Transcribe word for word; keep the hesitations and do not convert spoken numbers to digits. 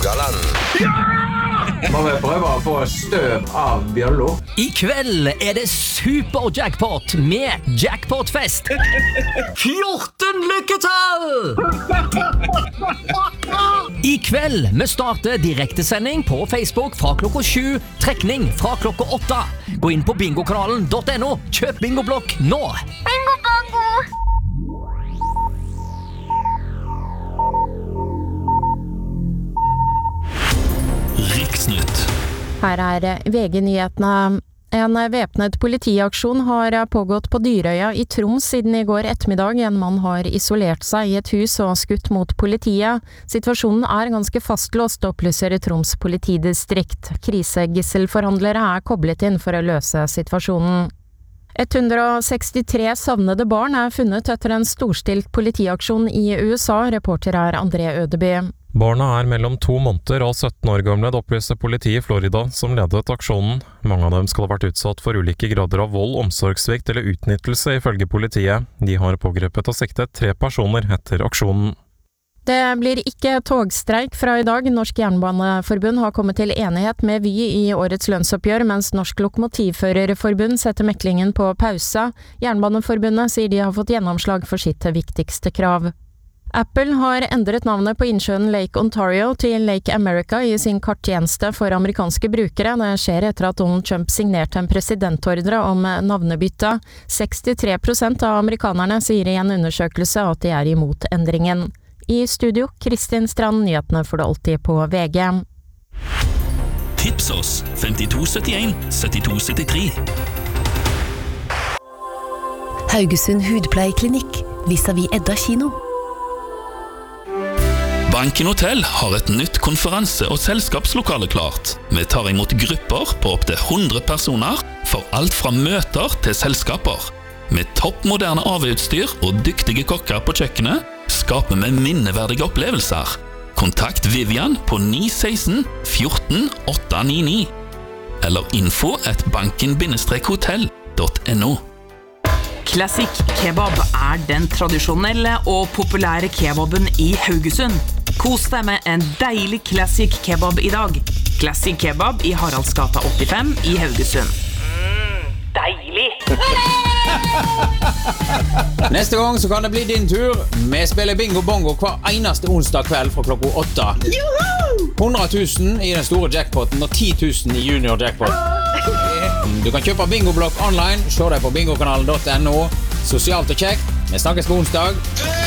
Rogaland. Må vi prøve å få støv av bjøllo. I kveld er det super-jackpot med jackpotfest. fjorten lykketall! I kveld vi starter direktesending på Facebook fra klokka sju, trekning fra klokka åtte. Gå inn på bingokanalen punktum no, kjøp bingoblokk nå. Bingo bongo! Riksnytt. Her er V G-nyhetene. En væpnet politiaksjon har pågått på Dyrøya i Troms siden i går ettermiddag. En mann har isolert seg i et hus og skutt mot politiet. Situasjonen er ganske fastlåst, opplyser Troms politidistrikt. Krisegisselforhandlere er koblet inn for å løse situasjonen. ett hundre sekstitre savnede barn er funnet etter en storstilt politiaksjon i U S A, reporter er André Ødeby. Barna er mellom to måneder og sytten år gamle, det opplyser politiet i Florida, som ledet aksjonen. Mange av dem skal ha vært utsatt for ulike grader av vold, omsorgssvikt eller utnyttelse, ifølge politiet. De har pågrepet og siktet tre personer etter aksjonen. Det blir ikke togstreik fra i dag. Norsk Jernbaneforbund har kommet til enighet med Vy i årets lønnsoppgjør, mens Norsk Lokomotivførerforbund setter meklingen på pause. Jernbaneforbundet sier de har fått gjennomslag for sitt viktigste krav. Apple har endret navnet på innsjøen Lake Ontario til Lake America i sin karttjeneste for amerikanske brukere. Det skjer etter at Donald Trump signerte en presidentordre om navnebytte. sekstitre prosent av amerikanerne sier i en undersøkelse at de er imot endringen. I studio, Kristin Strand, nyhetene får du alltid på V G. Tips oss femtito syttien syttito syttitre. Haugesund Hudpleieklinikk, vis-à-vis Edda kino. Banken Hotel har et nytt konferanse- og selskapslokale klart. Vi tar imot grupper på opp til hundre personer, for alt fra møter til selskaper. Med toppmoderne A V-utstyr og dyktige kokker på kjøkkenet, skaper vi minneverdige opplevelser. Kontakt Vivian på ni ett seks fjorten åtte ni ni eller info at banken hotell punktum no. Classic Kebab er den tradisjonelle og populære kebaben i Haugesund. Kos deg med en deilig Classic Kebab i dag. Classic Kebab i Haraldsgata åttifem i Haugesund. Mm, deilig! Neste gang så kan det bli din tur. Vi spiller bingo bongo hver eneste onsdag kveld fra klokka åtte. hundre tusen i den store jackpoten og ti tusen i junior jackpot. Du kan kjøpe bingoblokk online. Se deg på bingokanalen punktum no. Sosialt og kjekt. Vi snakkes på onsdag.